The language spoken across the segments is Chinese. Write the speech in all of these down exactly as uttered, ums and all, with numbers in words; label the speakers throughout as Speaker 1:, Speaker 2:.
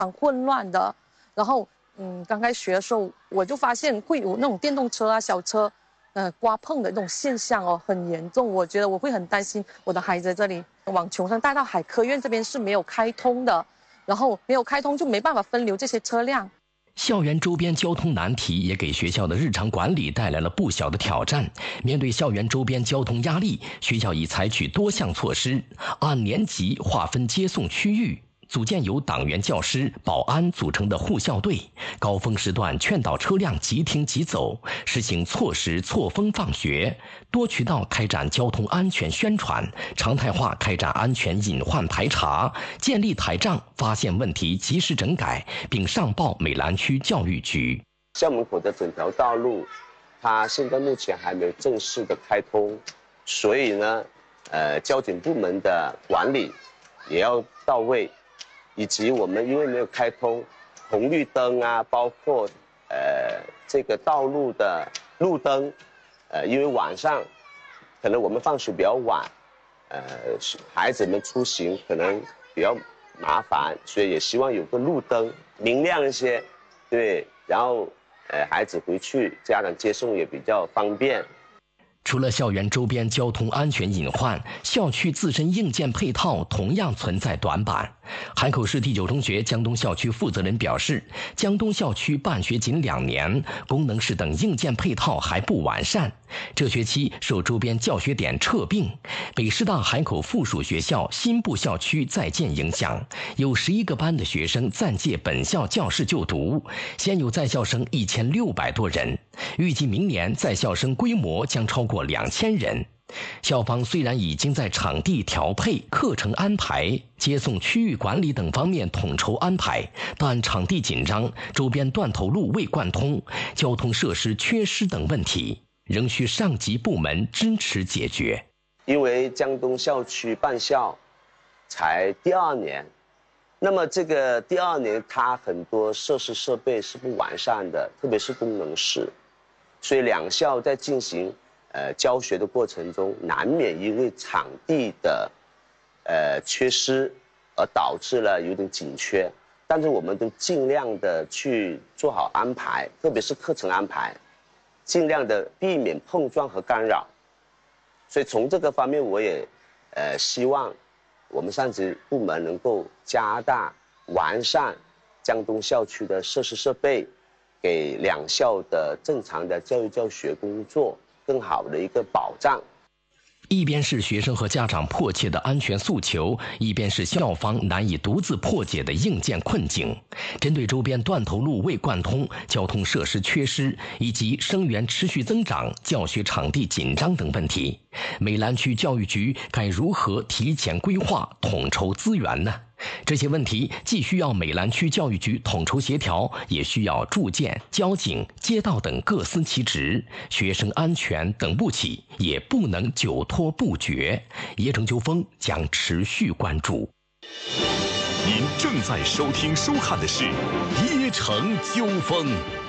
Speaker 1: 常混乱的。然后，嗯，刚开始学的时候，我就发现会有那种电动车啊、小车，呃，刮碰的那种现象哦，很严重。我觉得我会很担心我的孩子在这里往琼山大道海科院这边是没有开通的，然后没有开通就没办法分流这些车辆。
Speaker 2: 校园周边交通难题也给学校的日常管理带来了不小的挑战。面对校园周边交通压力，学校已采取多项措施，按年级划分接送区域，组建由党员、教师、保安组成的护校队，高峰时段劝导车辆即停即走，实行错时错峰放学，多渠道开展交通安全宣传，常态化开展安全隐患排查，建立台账，发现问题及时整改，并上报美兰区教育局。
Speaker 3: 校门口的整条道路，它现在目前还没有正式的开通，所以呢，呃，交警部门的管理也要到位。以及我们因为没有开通红绿灯啊，包括呃这个道路的路灯，呃，因为晚上可能我们放学比较晚，呃，孩子们出行可能比较麻烦，所以也希望有个路灯明亮一些，对，然后呃孩子回去家长接送也比较方便。
Speaker 2: 除了校园周边交通安全隐患，校区自身硬件配套同样存在短板。海口市第九中学江东校区负责人表示，江东校区办学仅两年，功能室等硬件配套还不完善。这学期受周边教学点撤并、北师大海口附属学校新部校区在建影响，有十一个班的学生暂借本校教室就读，现有在校生一千六百多人，预计明年在校生规模将超过两千人。校方虽然已经在场地调配、课程安排、接送区域管理等方面统筹安排，但场地紧张、周边断头路未贯通、交通设施缺失等问题，仍需上级部门支持解决。
Speaker 3: 因为江东校区办校才第二年，那么这个第二年它很多设施设备是不完善的，特别是功能室，所以两校在进行呃，教学的过程中，难免因为场地的，呃缺失，而导致了有点紧缺。但是我们都尽量的去做好安排，特别是课程安排，尽量的避免碰撞和干扰。所以从这个方面，我也，呃，希望我们上级部门能够加大完善江东校区的设施设备，给两校的正常的教育教学工作更好的一个保障。
Speaker 2: 一边是学生和家长迫切的安全诉求，一边是校方难以独自破解的硬件困境。针对周边断头路未贯通、交通设施缺失以及生源持续增长、教学场地紧张等问题，美兰区教育局该如何提前规划、统筹资源呢？这些问题既需要美兰区教育局统筹协调，也需要住建、交警、街道等各司其职。学生安全等不起，也不能久拖不决。业城纠纷将持续关注。
Speaker 4: 您正在收听收看的是业城纠纷。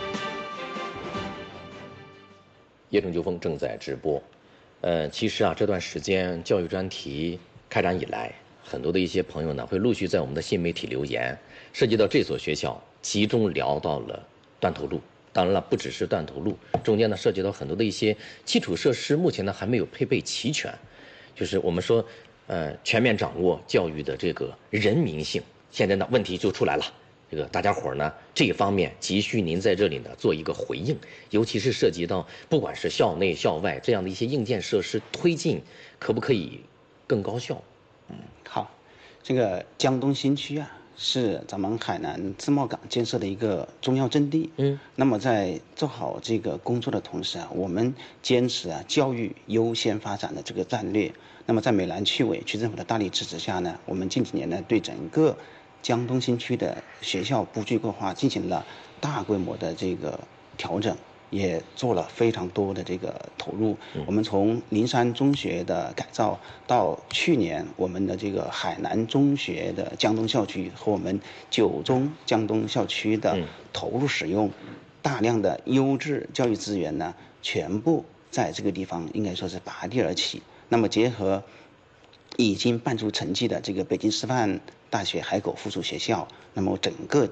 Speaker 5: 业城纠纷正在直播。呃，其实啊，这段时间教育专题开展以来，很多的一些朋友呢，会陆续在我们的新媒体留言，涉及到这所学校，集中聊到了断头路。当然了，不只是断头路，中间呢涉及到很多的一些基础设施，目前呢还没有配备齐全。就是我们说，呃，全面掌握教育的这个人民性。现在呢，问题就出来了。这个大家伙呢，这一方面急需您在这里呢做一个回应，尤其是涉及到不管是校内校外这样的一些硬件设施推进，可不可以更高效？
Speaker 6: 嗯，好，这个江东新区啊，是咱们海南自贸港建设的一个重要阵地。嗯，那么在做好这个工作的同时啊，我们坚持啊教育优先发展的这个战略。那么在美兰区委区政府的大力支持下呢，我们近几年呢对整个江东新区的学校布局规划进行了大规模的这个调整。也做了非常多的这个投入。我们从灵山中学的改造到去年我们的这个海南中学的江东校区和我们九中江东校区的投入使用，大量的优质教育资源呢，全部在这个地方应该说是拔地而起。那么结合已经办出成绩的这个北京师范大学海口附属学校，那么整个